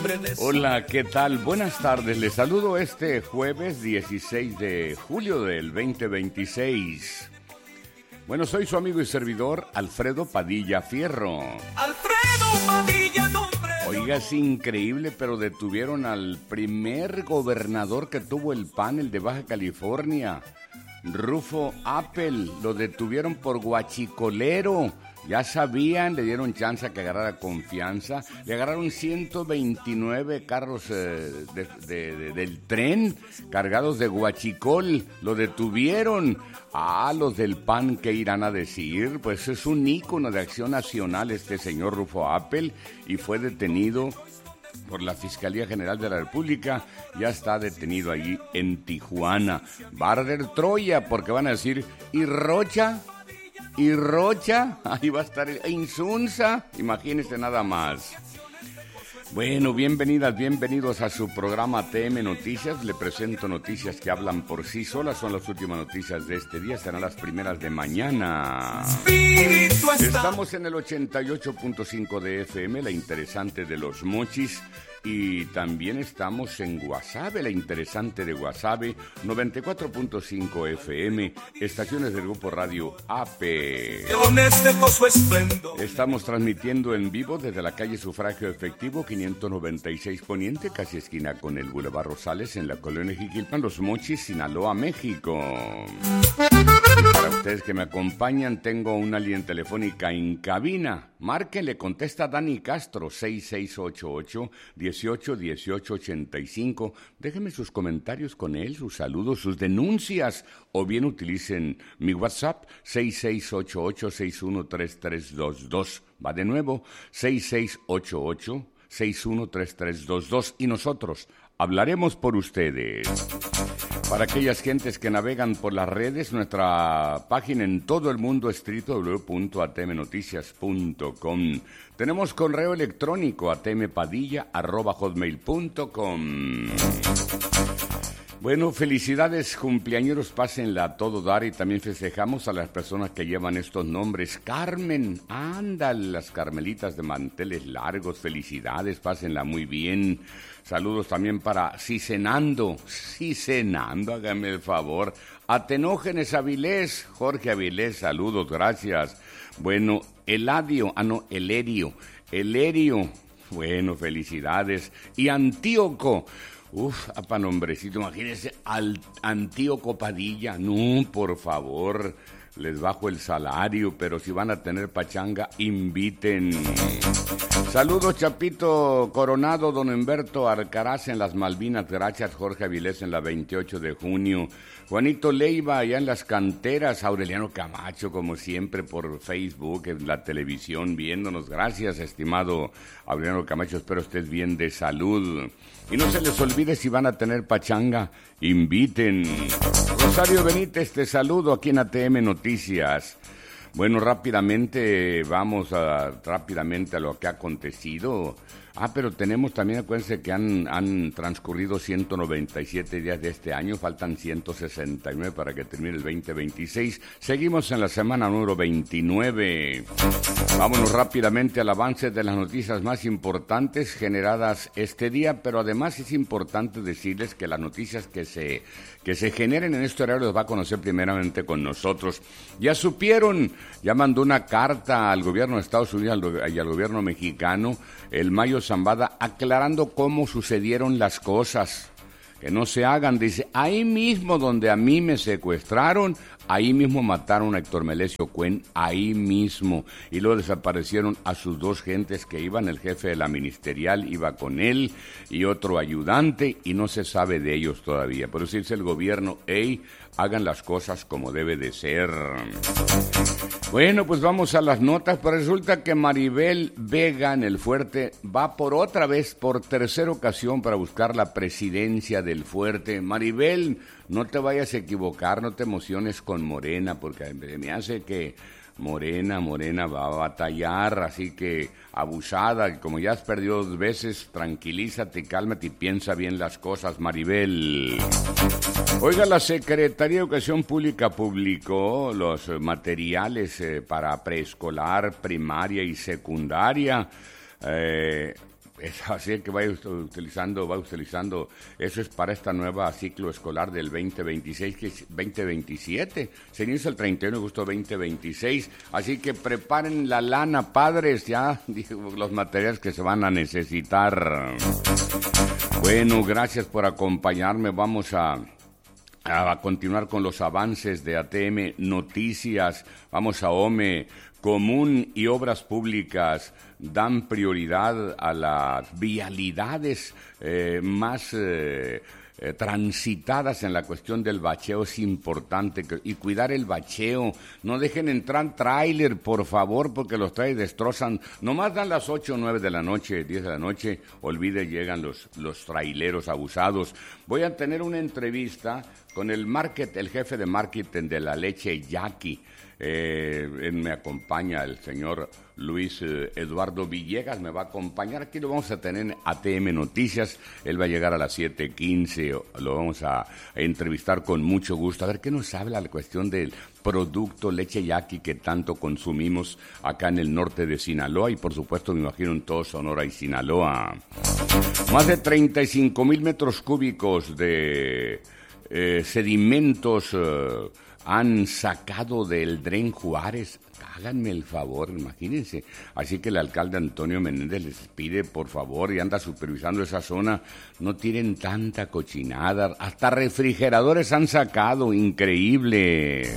Hola, ¿qué tal? Buenas tardes. Les saludo este jueves 16 de julio del 2026. Bueno, soy su amigo y servidor Alfredo Padilla Fierro. Alfredo Padilla, nombre. Oiga, es increíble, pero detuvieron al primer gobernador que tuvo el PAN, el de Baja California, Rufo Appel. Lo detuvieron por guachicolero. Ya sabían, le dieron chance a que agarrara confianza. Le agarraron 129 carros del tren cargados de guachicol. Lo detuvieron. Los del PAN, ¿qué irán a decir? Pues es un ícono de acción nacional este señor Rufo Appel y fue detenido por la Fiscalía General de la República. Ya está detenido allí en Tijuana. Va a arder Troya porque van a decir, ¿y Rocha? Y Rocha, ahí va a estar Insunza, imagínense nada más. Bueno, bienvenidas, bienvenidos a su programa ATM Noticias. Le presento noticias que hablan por sí solas. Son las últimas noticias de este día, serán las primeras de mañana. Estamos en el 88.5 de FM, la interesante de Los Mochis. Y también estamos en Guasave, la interesante de Guasave, 94.5 FM, estaciones del Grupo Radio AP. Estamos transmitiendo en vivo desde la calle Sufragio Efectivo, 596 Poniente, casi esquina con el Boulevard Rosales, en la colonia Jiquilpan, Los Mochis, Sinaloa, México. Para ustedes que me acompañan, tengo una línea telefónica en cabina. Márquenle, contesta Dani Castro, 6688-181885. Déjenme sus comentarios con él, sus saludos, sus denuncias, o bien utilicen mi WhatsApp, 6688-613322. Va de nuevo, 6688-613322. Y nosotros hablaremos por ustedes. Para aquellas gentes que navegan por las redes, nuestra página en todo el mundo es www.atmnoticias.com. Tenemos correo electrónico atmpadilla@hotmail.com. Bueno, felicidades cumpleañeros, pásenla a todo dar y también festejamos a las personas que llevan estos nombres. Carmen, ándale, las Carmelitas de manteles largos, felicidades, pásenla muy bien. Saludos también para Cicenando, hágame el favor. Atenógenes Avilés, Jorge Avilés, saludos, gracias. Bueno, Eladio, Elerio, bueno, felicidades. Y Antíoco. Apa nombrecito, imagínense, Antíoco Padilla, no, por favor, les bajo el salario, pero si van a tener pachanga, inviten. Saludos, Chapito Coronado, don Humberto Alcaraz en las Malvinas, gracias, Jorge Avilés en la 28 de junio. Juanito Leiva allá en las canteras, Aureliano Camacho como siempre por Facebook, en la televisión viéndonos, gracias estimado Aureliano Camacho, espero estés bien de salud. Y no se les olvide si van a tener pachanga, inviten. Rosario Benítez, te saludo aquí en ATM Noticias. Bueno, vamos rápidamente a lo que ha acontecido. Pero tenemos también, acuérdense que han transcurrido 197 días de este año, faltan 169 para que termine el 2026. Seguimos en la semana número 29. Vámonos rápidamente al avance de las noticias más importantes generadas este día, pero además es importante decirles que las noticias que se generen en este horario los va a conocer primeramente con nosotros. Ya supieron, ya mandó una carta al gobierno de Estados Unidos y al gobierno mexicano, el Mayo Zambada, aclarando cómo sucedieron las cosas. Que no se hagan, dice, ahí mismo donde a mí me secuestraron, ahí mismo mataron a Héctor Melesio Cuen, ahí mismo. Y luego desaparecieron a sus dos gentes que iban, el jefe de la ministerial iba con él y otro ayudante, y no se sabe de ellos todavía. Pero si dice el gobierno, hagan las cosas como debe de ser. Bueno, pues vamos a las notas, pero resulta que Maribel Vega en el Fuerte va por tercera ocasión para buscar la presidencia del Fuerte. Maribel, no te vayas a equivocar, no te emociones con Morena, porque me hace que Morena va a batallar, así que abusada, como ya has perdido 2 veces, tranquilízate, cálmate y piensa bien las cosas, Maribel. Oiga, la Secretaría de Educación Pública publicó los materiales para preescolar, primaria y secundaria. Es así que va utilizando, eso es para esta nueva ciclo escolar del 2026, que es 2027, se inicia el 31 de agosto 2026, así que preparen la lana, padres, ya, los materiales que se van a necesitar. Bueno, gracias por acompañarme, vamos a continuar con los avances de ATM Noticias, vamos a OME. Común y Obras Públicas dan prioridad a las vialidades más transitadas en la cuestión del bacheo. Es importante y cuidar el bacheo. No dejen entrar tráiler, por favor, porque los trailers destrozan. Nomás dan las 8 o 9 de la noche, 10 de la noche, olvide, llegan los traileros abusados. Voy a tener una entrevista con el jefe de marketing de la leche Yaqui. Me acompaña el señor Luis Eduardo Villegas, me va a acompañar. Aquí lo vamos a tener en ATM Noticias. Él va a llegar a las 7:15. Lo vamos a entrevistar con mucho gusto. A ver qué nos habla la cuestión del producto leche Yaqui que tanto consumimos acá en el norte de Sinaloa y por supuesto me imagino en todo Sonora y Sinaloa. Más de 35,000 metros cúbicos de sedimentos han sacado del Dren Juárez. Háganme el favor, imagínense. Así que el alcalde Antonio Menéndez les pide, por favor, y anda supervisando esa zona, no tiren tanta cochinada. Hasta refrigeradores han sacado, increíble.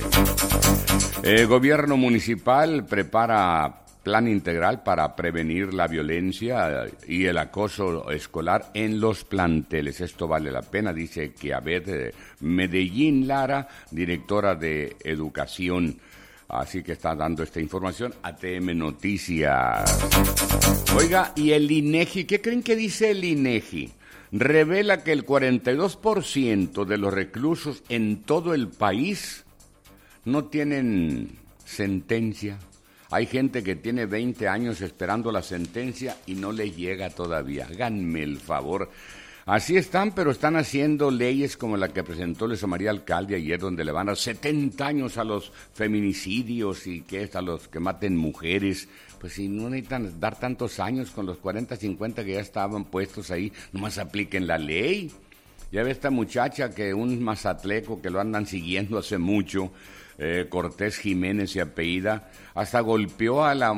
El gobierno municipal prepara plan integral para prevenir la violencia y el acoso escolar en los planteles. Esto vale la pena, dice Kiabet Medellín Lara, directora de Educación. Así que está dando esta información ATM Noticias. Oiga, y el INEGI, ¿qué creen que dice el INEGI? Revela que el 42% de los reclusos en todo el país no tienen sentencia. Hay gente que tiene 20 años esperando la sentencia y no le llega todavía. Háganme el favor. Así están, pero están haciendo leyes como la que presentó Luisa María Alcalde ayer, donde le van a dar 70 años a los feminicidios y que es a los que maten mujeres. Pues si no necesitan dar tantos años, con los 40, 50 que ya estaban puestos ahí, nomás apliquen la ley. Ya ve esta muchacha que un mazatleco que lo andan siguiendo hace mucho, Cortés Jiménez y apellida, hasta golpeó a la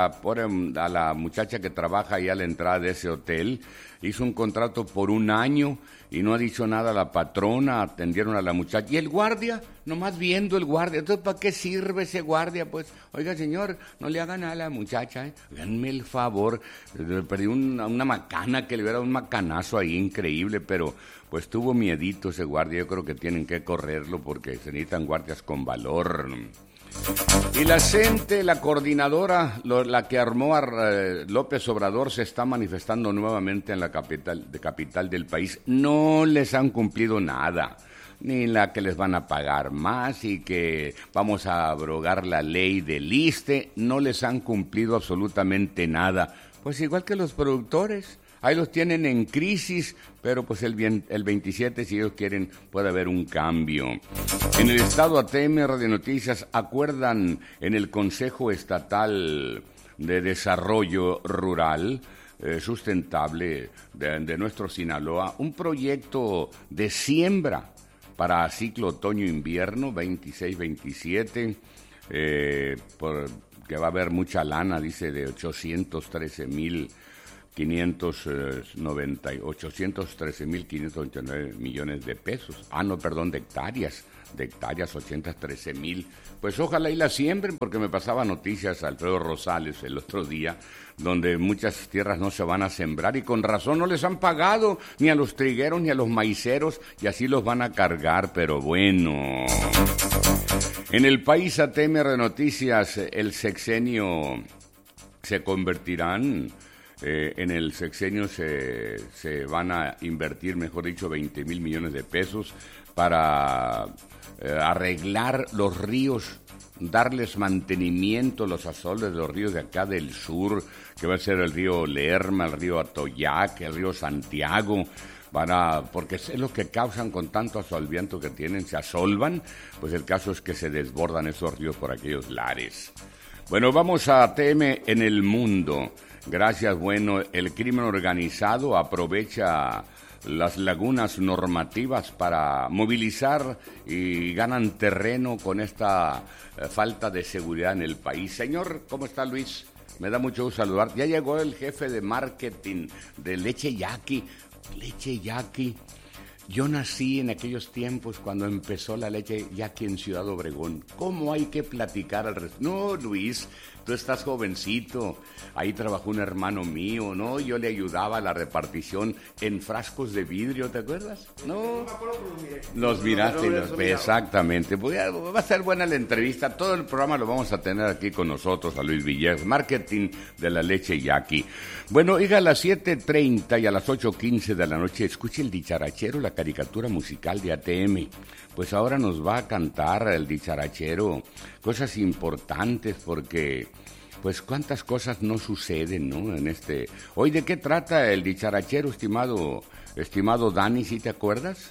muchacha que trabaja ahí a la entrada de ese hotel, hizo un contrato por 1 año y no ha dicho nada a la patrona, atendieron a la muchacha y el guardia, nomás viendo el guardia. Entonces, ¿para qué sirve ese guardia? Pues, oiga señor, no le hagan nada a la muchacha, háganme el favor. Perdí una macana que le hubiera dado un macanazo ahí increíble, pero pues tuvo miedito ese guardia. Yo creo que tienen que correrlo porque se necesitan guardias con valor. Y la CENTE, la coordinadora, la que armó a López Obrador, se está manifestando nuevamente en la capital del país. No les han cumplido nada, ni la que les van a pagar más y que vamos a abrogar la ley del ISSSTE. No les han cumplido absolutamente nada. Pues igual que los productores. Ahí los tienen en crisis, pero pues el 27, si ellos quieren, puede haber un cambio. En el estado ATM Radio Noticias acuerdan en el Consejo Estatal de Desarrollo Rural Sustentable de nuestro Sinaloa un proyecto de siembra para ciclo otoño-invierno 26-27, que va a haber mucha lana, dice, de 813.529 millones de pesos. De hectáreas. De hectáreas, 813,000. Pues ojalá y la siembren, porque me pasaba noticias Alfredo Rosales el otro día, donde muchas tierras no se van a sembrar y con razón no les han pagado ni a los trigueros ni a los maiceros y así los van a cargar, pero bueno. En el país ATM de Noticias, el sexenio se convertirán... en el sexenio se van a invertir, mejor dicho, 20,000 millones de pesos para arreglar los ríos, darles mantenimiento a los asoles de los ríos de acá del sur, que va a ser el río Lerma, el río Atoyac, el río Santiago, porque es lo que causan con tanto asolviento que tienen, se asolvan, pues el caso es que se desbordan esos ríos por aquellos lares. Bueno, vamos a ATM en el mundo. Gracias, bueno, el crimen organizado aprovecha las lagunas normativas para movilizar y ganan terreno con esta falta de seguridad en el país. Señor, ¿cómo está Luis? Me da mucho gusto saludar. Ya llegó el jefe de marketing de Leche Yaqui. Leche Yaqui. Yo nací en aquellos tiempos cuando empezó la Leche Yaqui en Ciudad Obregón. ¿Cómo hay que platicar al respecto? No, Luis, tú estás jovencito. Ahí trabajó un hermano mío, ¿no? Yo le ayudaba a la repartición en frascos de vidrio, ¿te acuerdas? No, los miraste, exactamente. Pues va a ser buena la entrevista. Todo el programa lo vamos a tener aquí con nosotros, a Luis Villegas, marketing de la Leche Yaqui. Bueno, oiga, a las 7:30 y a las 8:15 de la noche, escuche el dicharachero, la caricatura musical de ATM. Pues ahora nos va a cantar el dicharachero cosas importantes porque, pues, cuántas cosas no suceden, ¿no? En este... Hoy, ¿de qué trata el dicharachero, estimado Dani, si te acuerdas?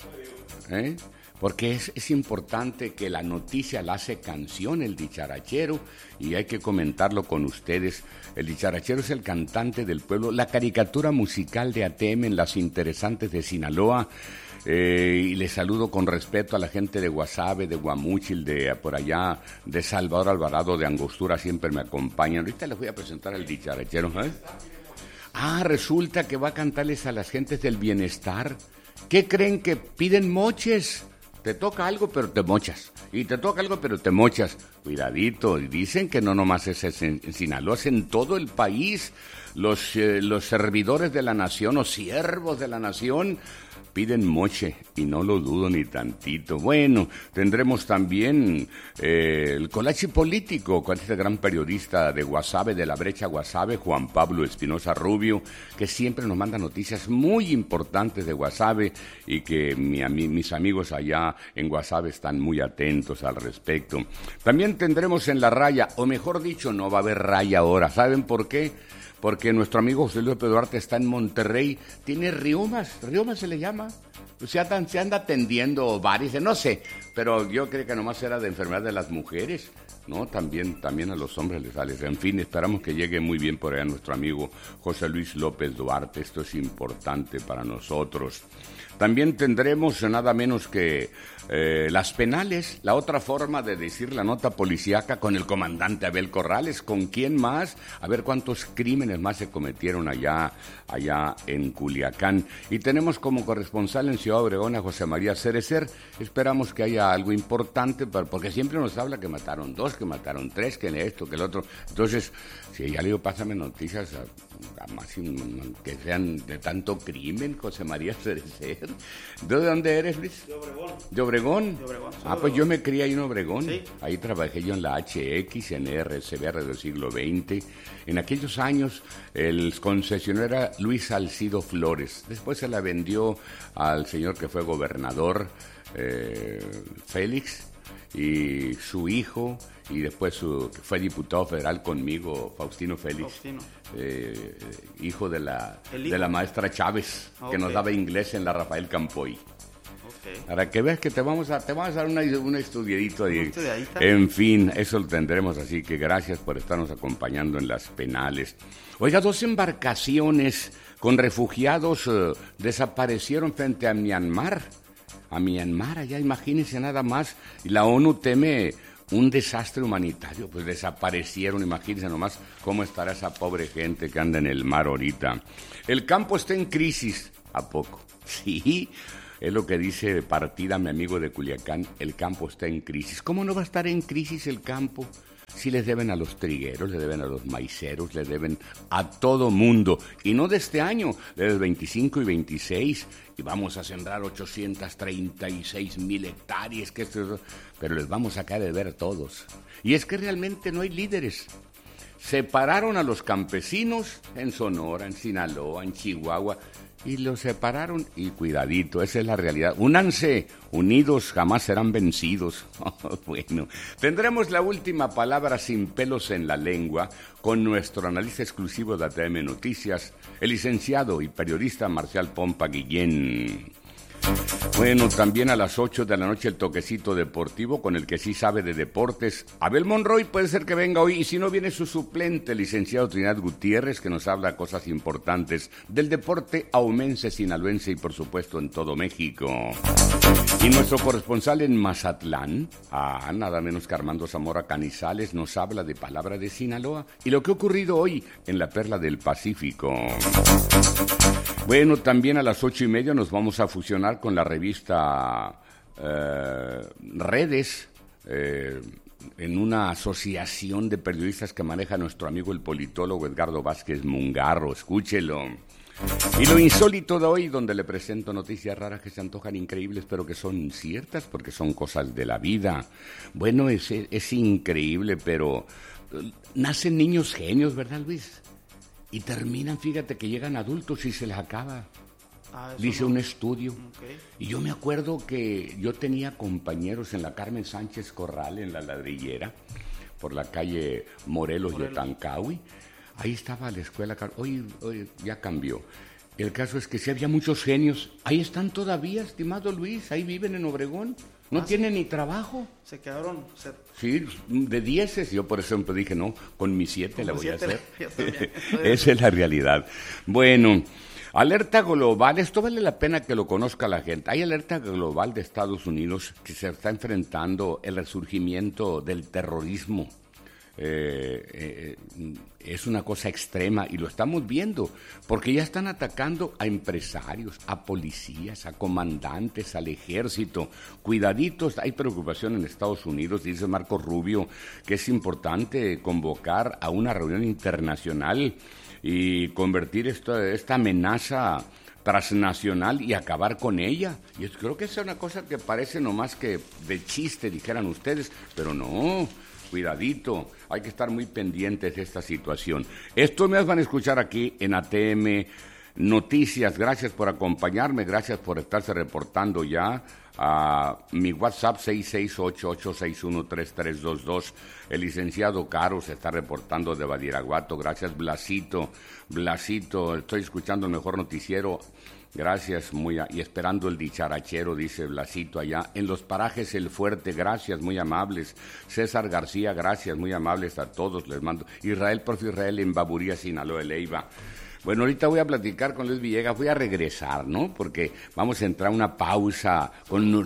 Porque es importante que la noticia la hace canción el dicharachero y hay que comentarlo con ustedes. El dicharachero es el cantante del pueblo, la caricatura musical de ATM en Las Interesantes de Sinaloa. Y les saludo con respeto a la gente de Guasave, de Guamúchil, de por allá, de Salvador Alvarado, de Angostura, siempre me acompañan. Ahorita les voy a presentar al dicharachero. Resulta que va a cantarles a las gentes del bienestar. ¿Qué creen? Que piden moches. Te toca algo, pero te mochas. Y te toca algo, pero te mochas. Cuidadito. Dicen que no nomás es en Sinaloa, es en todo el país. Los servidores de la nación o siervos de la nación piden moche, y no lo dudo ni tantito. Bueno, tendremos también el colache político con este gran periodista de Guasave, de la Brecha Guasave, Juan Pablo Espinosa Rubio, que siempre nos manda noticias muy importantes de Guasave y que mis amigos allá en Guasave están muy atentos al respecto. También tendremos en la raya, o mejor dicho, no va a haber raya ahora. ¿Saben por qué? Porque nuestro amigo José Luis Duarte está en Monterrey, tiene riomas se le llama, se anda atendiendo varices, no sé, pero yo creo que nomás era de enfermedad de las mujeres, ¿no? También a los hombres les sale. En fin, esperamos que llegue muy bien por allá nuestro amigo José Luis López Duarte, esto es importante para nosotros. También tendremos nada menos que las penales, la otra forma de decir la nota policíaca con el comandante Abel Corrales. ¿Con quién más? A ver cuántos crímenes más se cometieron allá en Culiacán. Y tenemos como corresponsal en Ciudad Obregón a José María Cerecer. Esperamos que haya algo importante, porque siempre nos habla que mataron 2, que mataron 3, que esto, que el otro. Entonces, si ya le digo, pásame noticias más que sean de tanto crimen, José María Cerecer. ¿De dónde eres, Luis? ¿De Obregón? Pues yo me crié ahí en Obregón. ¿Sí? Ahí trabajé yo en la HX, en RCBR del siglo XX. En aquellos años el concesionario era Luis Salcido Flores. Después se la vendió al señor que fue gobernador, Félix, y su hijo, y después fue diputado federal conmigo, Faustino Félix. Hijo de la maestra Chávez, que nos daba inglés en la Rafael Campoy. Para que veas que te vamos a dar un estudiadito ahí. En fin, eso lo tendremos, así que gracias por estarnos acompañando en las penales. Oiga, 2 embarcaciones con refugiados desaparecieron frente a Myanmar. Allá imagínense nada más, y la ONU teme un desastre humanitario, pues desaparecieron, imagínense nomás cómo estará esa pobre gente que anda en el mar ahorita. El campo está en crisis, ¿a poco? Sí, es lo que dice de partida mi amigo de Culiacán, el campo está en crisis. ¿Cómo no va a estar en crisis el campo? Si les deben a los trigueros, le deben a los maiceros, le deben a todo mundo. Y no de este año, del 25 y 26, y vamos a sembrar 836,000 hectáreas, pero les vamos a caer de ver a todos. Y es que realmente no hay líderes. Separaron a los campesinos en Sonora, en Sinaloa, en Chihuahua, y los separaron, y cuidadito, esa es la realidad. Únanse, unidos jamás serán vencidos. Bueno, tendremos la última palabra sin pelos en la lengua con nuestro analista exclusivo de ATM Noticias, el licenciado y periodista Marcial Pompa Guillén. Bueno, también a las 8 de la noche el toquecito deportivo con el que sí sabe de deportes. Abel Monroy puede ser que venga hoy, y si no viene su suplente, el licenciado Trinidad Gutiérrez, que nos habla cosas importantes del deporte aumense, sinaloense y por supuesto en todo México. Y nuestro corresponsal en Mazatlán, nada menos que Armando Zamora Canizales, nos habla de Palabra de Sinaloa y lo que ha ocurrido hoy en la Perla del Pacífico. Bueno, también a las 8:30 nos vamos a fusionar con la revista Redes, en una asociación de periodistas que maneja nuestro amigo el politólogo Edgardo Vázquez Mungarro. Escúchelo. Y lo insólito de hoy, donde le presento noticias raras que se antojan increíbles, pero que son ciertas porque son cosas de la vida. Bueno, es increíble, pero nacen niños genios, ¿verdad, Luis? Y terminan, fíjate, que llegan adultos y se les acaba. Dice un estudio. Okay. Y yo me acuerdo que yo tenía compañeros en la Carmen Sánchez Corral, en la Ladrillera, por la calle Morelos y Otancahui. Ahí estaba la escuela. Hoy ya cambió. El caso es que sí había muchos genios. Ahí están todavía, estimado Luis. Ahí viven en Obregón. No tienen ni trabajo. Se quedaron. Sí, de 10. Yo por eso dije, no, con mis 7 la voy a hacer. Esa es la realidad. Bueno, alerta global. Esto vale la pena que lo conozca la gente. Hay alerta global de Estados Unidos que se está enfrentando el resurgimiento del terrorismo. Es una cosa extrema y lo estamos viendo porque ya están atacando a empresarios, a policías, a comandantes, al ejército. Cuidaditos, hay preocupación en Estados Unidos, dice Marco Rubio, que es importante convocar a una reunión internacional y convertir esta amenaza transnacional y acabar con ella. Y creo que es una cosa que parece nomás que de chiste, dijeran ustedes, pero no. Cuidadito, hay que estar muy pendientes de esta situación. Esto me van a escuchar aquí en ATM Noticias. Gracias por acompañarme, gracias por estarse reportando ya a mi WhatsApp 6688613322. El licenciado Caro se está reportando de Badiraguato. Gracias, Blasito, estoy escuchando el mejor noticiero. Gracias, y esperando el dicharachero, dice Blasito allá. En los parajes El Fuerte, gracias, muy amables. César García, gracias, muy amables a todos, les mando. Profe Israel en Baburía, Sinaloa, Leiva. Bueno, ahorita voy a platicar con Luis Villegas, voy a regresar, ¿no? Porque vamos a entrar a una pausa con...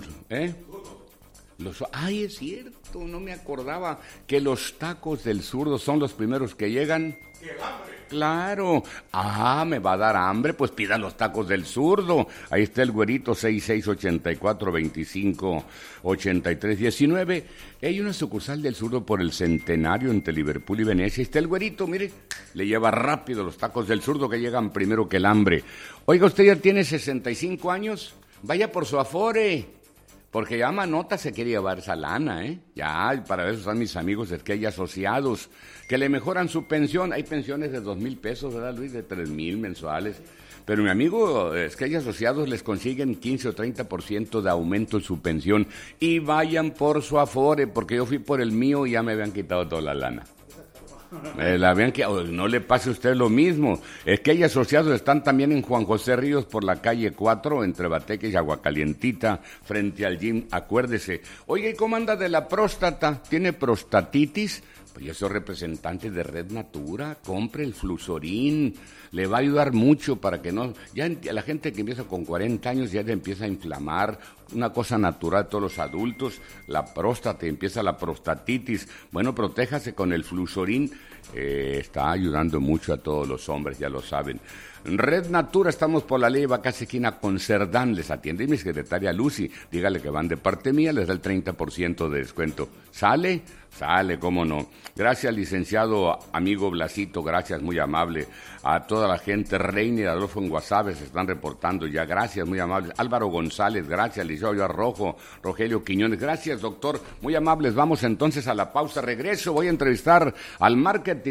Ay, es cierto, no me acordaba que los tacos del Zurdo son los primeros que llegan. ¡Qué hambre! Claro. Me va a dar hambre, pues pidan los tacos del Zurdo. Ahí está el güerito 6684258319. Hay una sucursal del Zurdo por el Centenario entre Liverpool y Venecia. Ahí está el güerito, mire, le lleva rápido los tacos del Zurdo que llegan primero que el hambre. Oiga, usted ya tiene 65 años, vaya por su Afore. Porque ya Manota se quiere llevar esa lana, Ya, para eso están mis amigos de Esquella Asociados, que le mejoran su pensión. Hay pensiones de 2,000 pesos, ¿verdad, Luis? De 3,000 mensuales. Pero mi amigo Esquella Asociados les consiguen 15 o 30% de aumento en su pensión. Y vayan por su Afore, porque yo fui por el mío y ya me habían quitado toda la lana. No le pase a usted lo mismo. Es que hay asociados, están también en Juan José Ríos por la calle 4, entre Bateque y Aguacalientita, frente al gym, acuérdese. Oiga, ¿y cómo anda de la próstata? ¿Tiene prostatitis? Pues yo soy representante de Red Natura, compre el Flusorín, le va a ayudar mucho para que no... Ya la gente que empieza con 40 años ya le empieza a inflamar, una cosa natural de todos los adultos, la próstata, empieza la prostatitis. Bueno, protéjase con el Flusorín, está ayudando mucho a todos los hombres, ya lo saben. Red Natura, estamos por la ley Vaca esquina con Cerdán, les atiende mi secretaria Lucy, dígale que van de parte mía, les da el 30% de descuento. ¿Sale? Sale, cómo no. Gracias, licenciado amigo Blasito, gracias, muy amable. A toda la gente, Reina y Adolfo en Guasave se están reportando ya, gracias, muy amables. Álvaro González, gracias, licenciado Arrojo, Rogelio Quiñones, gracias, doctor, muy amables. Vamos entonces a la pausa, regreso, voy a entrevistar al marketing